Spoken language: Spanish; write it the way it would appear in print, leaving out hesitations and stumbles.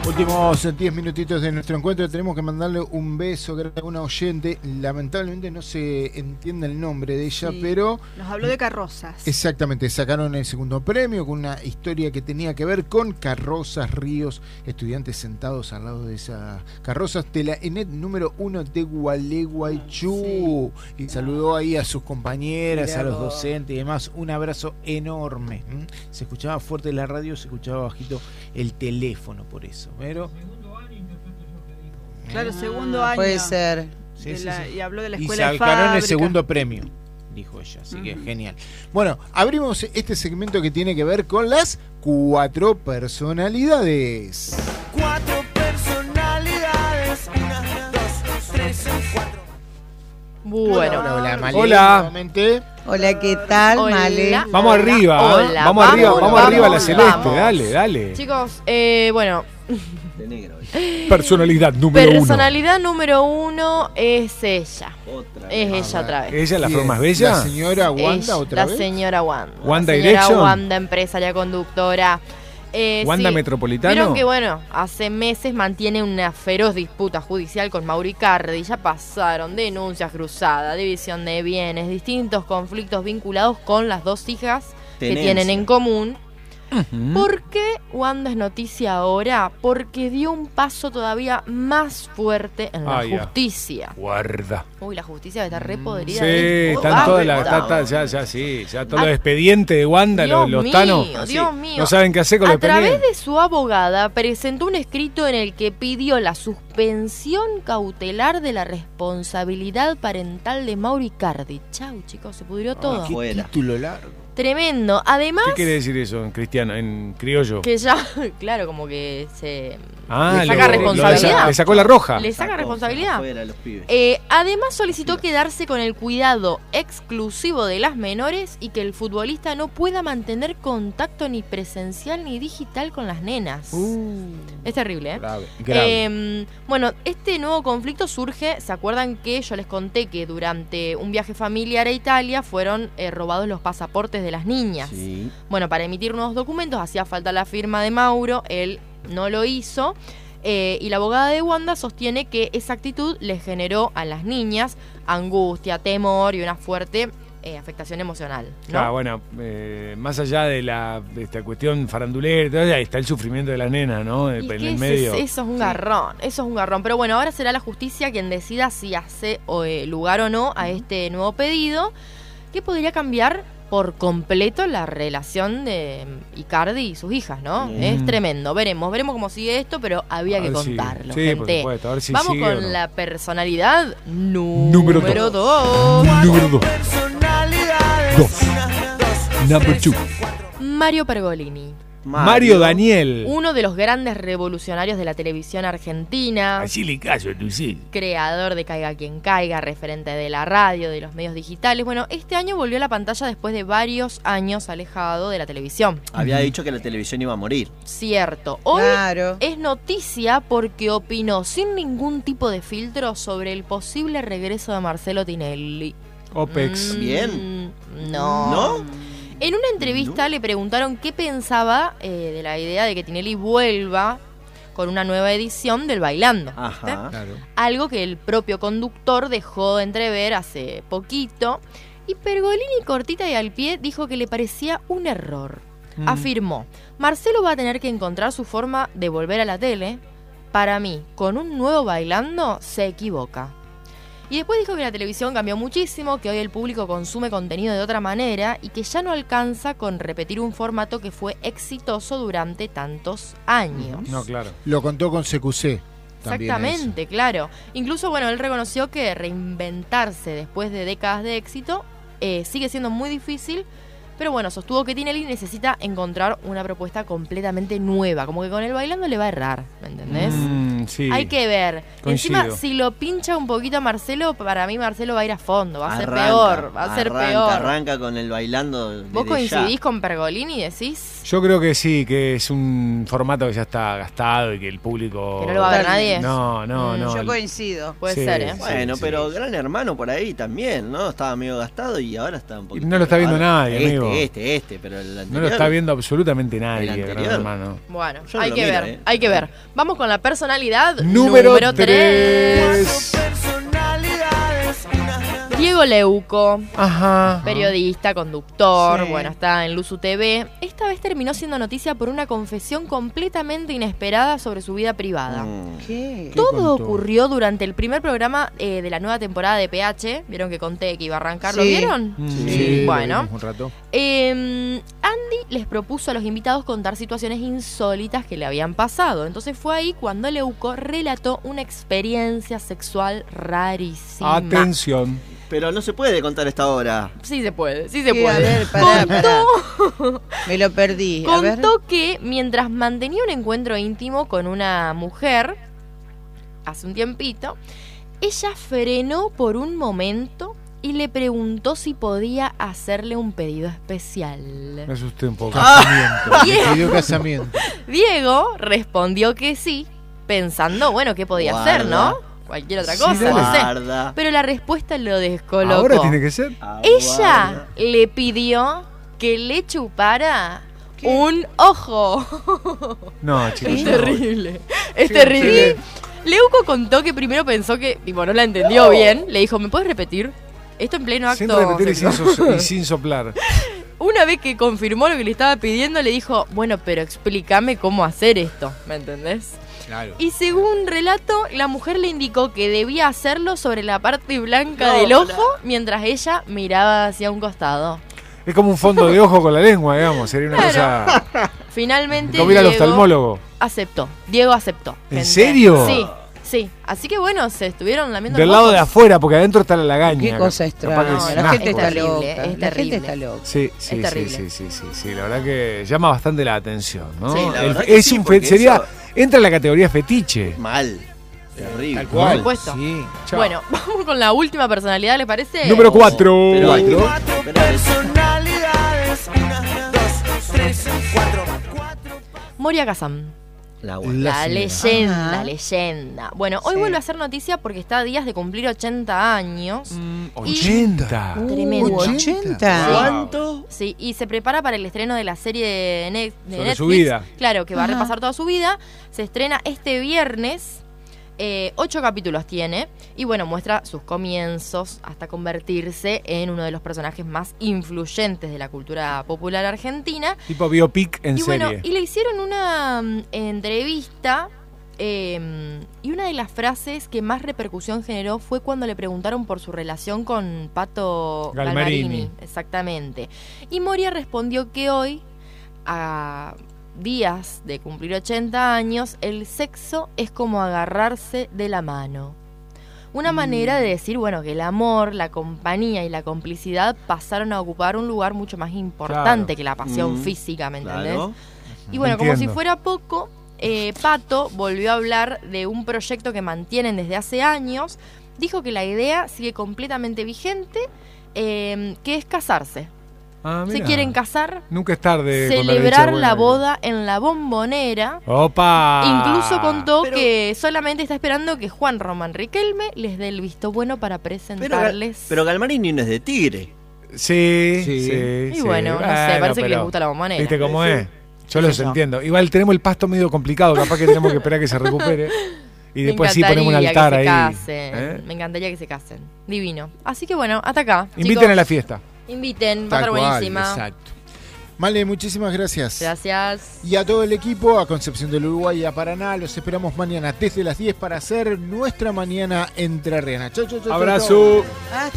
Últimos 10 minutitos de nuestro encuentro. Tenemos que mandarle un beso a una oyente. Lamentablemente no se entiende el nombre de ella, sí, pero nos habló de carrozas. Exactamente, sacaron el segundo premio con una historia que tenía que ver con carrozas, ríos, estudiantes sentados al lado de esas carrozas de la ENET número 1 de Gualeguaychú. Sí. Y saludó ahí a sus compañeras, a los docentes y demás. Un abrazo enorme. Se escuchaba fuerte la radio, se escuchaba bajito el teléfono, por eso. Pero claro, segundo año. Puede ser. Sí. Y habló de la escuela y sacaron el segundo premio, dijo ella, así que genial. Bueno, abrimos este segmento que tiene que ver con las 4 personalidades. 4 personalidades, 1, 2, 3, 4. Bueno, hola, Male, hola. Nuevamente. Hola, ¿qué tal, Hola. Male? Vamos arriba, hola, vamos arriba la celeste, vamos. dale. Chicos, bueno. De negro. Personalidad número 1. Personalidad número 1 es ella. Ella otra vez. ¿Ella la flor más bella? La señora Wanda, Ella, otra vez. La señora Wanda. Wanda la señora Direction. Wanda, empresaria, conductora. Wanda Sí. Metropolitano. Vieron que, bueno, hace meses mantiene una feroz disputa judicial con Mauro Icardi. Ya pasaron denuncias cruzadas, división de bienes, distintos conflictos vinculados con las 2 hijas que tienen en común. ¿Por qué Wanda es noticia ahora? Porque dio un paso todavía más fuerte en la justicia. Guarda. Uy, la justicia está re podrida. Sí, están todas ya todos los expedientes de Wanda, los tanos. Dios mío. No saben qué hacer con los los expedientes. A través de su abogada presentó un escrito en el que pidió la suspensión cautelar de la responsabilidad parental de Mauro Icardi. Chau, chicos, se pudrió todo. Qué título largo. Tremendo. Además, ¿Qué quiere decir eso en cristiano, en criollo? Que ya, claro, como que se le saca responsabilidad. Le sacó la roja. Le saca responsabilidad. Los pibes. Además solicitó quedarse con el cuidado exclusivo de las menores y que el futbolista no pueda mantener contacto ni presencial ni digital con las nenas. Es terrible, ¿eh? Grave. Bueno, este nuevo conflicto surge, ¿se acuerdan que yo les conté que durante un viaje familiar a Italia fueron robados los pasaportes de las niñas? Sí. Bueno, para emitir nuevos documentos hacía falta la firma de Mauro, él no lo hizo, y la abogada de Wanda sostiene que esa actitud le generó a las niñas angustia, temor y una fuerte afectación emocional, ¿no? Ah, bueno, más allá de esta cuestión farandulera, ahí está el sufrimiento de las nenas, ¿no? En el medio. Eso es un garrón, Pero bueno, ahora será la justicia quien decida si hace lugar o no a este nuevo pedido, que podría cambiar por completo la relación de Icardi y sus hijas, ¿no? Es tremendo. Veremos cómo sigue esto, pero había que contarlo, sí, gente. por supuesto, a ver si vamos sigue con o no. la personalidad Número 2. Número 2. Personalidades. 2. Number 2. Mario Pergolini. Mario Daniel. Uno de los grandes revolucionarios de la televisión argentina. Así le callo, Lucil. Creador de Caiga Quien Caiga, referente de la radio, de los medios digitales. Bueno, este año volvió a la pantalla después de varios años alejado de la televisión. Había dicho que la televisión iba a morir. Cierto. Hoy es noticia porque opinó sin ningún tipo de filtro sobre el posible regreso de Marcelo Tinelli. OPEX. Bien. ¿No? En una entrevista le preguntaron qué pensaba de la idea de que Tinelli vuelva con una nueva edición del Bailando. Ajá. Claro. Algo que el propio conductor dejó de entrever hace poquito. Y Pergolini, cortita y al pie, dijo que le parecía un error. Afirmó: Marcelo va a tener que encontrar su forma de volver a la tele. Para mí, con un nuevo Bailando, se equivoca. Y después dijo que la televisión cambió muchísimo, que hoy el público consume contenido de otra manera y que ya no alcanza con repetir un formato que fue exitoso durante tantos años. No, claro. Lo contó con CQC. Exactamente, claro. Incluso, bueno, él reconoció que reinventarse después de décadas de éxito sigue siendo muy difícil, pero bueno, sostuvo que Tinelli necesita encontrar una propuesta completamente nueva, como que con el Bailando le va a errar, ¿me entendés? Sí. Hay que ver. Coincido. Encima, si lo pincha un poquito a Marcelo, para mí Marcelo va a ir a fondo, va a ser peor, va a ser peor. Arranca con el Bailando. ¿Vos coincidís con Pergolini, decís? Yo creo que sí, que es un formato que ya está gastado y que el público... ¿Que no lo va a ver nadie? No. Yo coincido. Puede Sí, ser, ¿eh? Bueno, pero Gran Hermano por ahí también, ¿no? Estaba medio gastado y ahora está un poquito... No lo está viendo nadie, amigo. vivo. Pero el anterior. No lo está viendo absolutamente nadie, El Gran anterior. Hermano. Bueno, Yo no hay lo que miro, ver, hay que ver. Vamos con la personalidad Número 3. 3. Diego Leuco, Ajá. periodista, conductor, Sí. bueno, está en Luzu TV. Esta vez terminó siendo noticia por una confesión completamente inesperada sobre su vida privada. ¿Qué? Todo contó? ocurrió durante el primer programa de la nueva temporada de PH. ¿Vieron que conté que iba a arrancar? ¿Lo Sí. vieron? Sí, Bueno. lo vimos un rato. Andy les propuso a los invitados contar situaciones insólitas que le habían pasado. Entonces fue ahí cuando Leuco relató una experiencia sexual rarísima. Atención. Pero no se puede contar esta hora. Sí se puede, sí se ¿Qué? puede. A ver, pará. Me lo perdí. A ver. Contó que mientras mantenía un encuentro íntimo con una mujer, hace un tiempito, ella frenó por un momento y le preguntó si podía hacerle un pedido especial. Me asusté un poco. Casamiento. Bien. Le pidió casamiento. Diego respondió que sí, pensando, bueno, ¿qué podía Guarda. hacer, no? Cualquier otra Sí, cosa, dale. no sé. Guarda. Pero la respuesta lo descolocó. Ahora tiene que ser. Ella le pidió que le chupara un ojo. No, chicos. Es no. terrible. Es Sí, terrible. sí. Leuco contó que primero pensó que, tipo, no la entendió bien. Le dijo, ¿me puedes repetir? Esto en pleno acto. Sin repetir y sexual. y sin soplar. Una vez que confirmó lo que le estaba pidiendo, le dijo, bueno, pero explícame cómo hacer esto, ¿me entendés? Claro. Y según relato, la mujer le indicó que debía hacerlo sobre la parte blanca No, del ojo pará. mientras ella miraba hacia un costado. Es como un fondo de ojo con la lengua, digamos. Sería una cosa. Finalmente Como ir al Diego oftalmólogo. aceptó. Diego aceptó. ¿En serio? Sí, sí. Así que bueno, se estuvieron lamiendo Del los lado de ojos. afuera, porque adentro está la lagaña. Qué cosa Capaz que extraña. es La un gente asco. está terrible, loca. es La gente terrible. está loca. Sí, sí, terrible. sí. La verdad que llama bastante la atención, ¿no? Sí, la verdad que es sí, un porque sería eso- entra en la categoría fetiche. Mal. Terrible. Tal cual. Por supuesto. Sí. Chao. Bueno, vamos con la última personalidad, ¿le parece? Número 4. Pero hay Cuatro. personalidades. 1, 2, 3, 4. Moria Kazan. La La La señora. leyenda, Ajá. leyenda. Bueno, hoy Sí. vuelve a ser noticia porque está a días de cumplir 80 años. 80. Tremendo. 80. ¿Cuánto? Sí, y se prepara para el estreno de la serie de Sobre Netflix. su vida. Claro, que va a Ajá. repasar toda su vida. Se estrena este viernes. 8 capítulos tiene. Y bueno, muestra sus comienzos hasta convertirse en uno de los personajes más influyentes de la cultura popular argentina. Tipo biopic en Y serie. bueno, y le hicieron una entrevista. Y una de las frases que más repercusión generó fue cuando le preguntaron por su relación con Pato Galmarini. Exactamente. Y Moria respondió que hoy, a días de cumplir 80 años, el sexo es como agarrarse de la mano. Una manera de decir, bueno, que el amor, la compañía y la complicidad pasaron a ocupar un lugar mucho más importante Claro. que la pasión Mm, física, ¿me entendés? Claro. Y bueno, como si Entiendo. fuera poco, Pato volvió a hablar de un proyecto que mantienen desde hace años. Dijo que la idea sigue completamente vigente, que es casarse. Ah, Se mira. quieren casar, Nunca es tarde. con leche celebrar buena. la boda en la Bombonera. ¡Opa! Incluso contó Pero- que solamente está esperando que Juan Román Riquelme les dé el visto bueno para presentarles. Pero Galmarini no es de Tigre. Sí, Sí. sí. Y bueno, no sé, parece que les gusta la Bombonera. ¿Viste cómo Sí. es? Yo los sé yo. entiendo. Igual tenemos el pasto medio complicado, capaz que tenemos que esperar que se recupere. Y Me después sí ponemos un encantaría altar que ahí. se casen. ¿Eh? Me encantaría que se casen. Divino. Así que bueno, hasta acá. Inviten chicos. a la fiesta. Inviten, va a Tal estar cual, buenísima. exacto. Male, muchísimas gracias. Gracias. Y a todo el equipo, a Concepción del Uruguay y a Paraná, los esperamos mañana desde las 10 para hacer nuestra mañana entrerriana. Chau, chau, chau, chau, chau. Abrazo. Hasta